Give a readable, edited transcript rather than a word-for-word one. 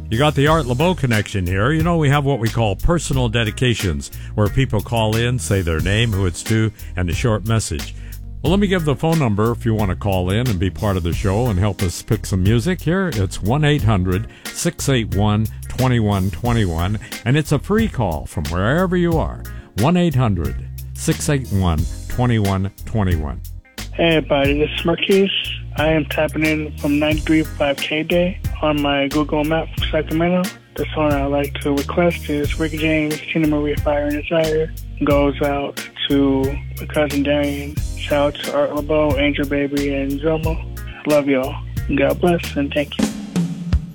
You got the Art LeBeau connection here. You know, we have what we call personal dedications, where people call in, say their name, who it's to, and a short message. Well, let me give the phone number if you want to call in and be part of the show and help us pick some music here. It's 1-800-681-2121, and it's a free call from wherever you are. 1-800-681-2121. Hey, everybody, this is Marquise. I am tapping in from 93.5 K-Day on my Google map from Sacramento. The song I'd like to request is Rick James, Tina Marie, Fire and Desire. Goes out to my cousin Darian. Shout out to Art LeBeau, Angel Baby, and Zomo. Love y'all. God bless and thank you.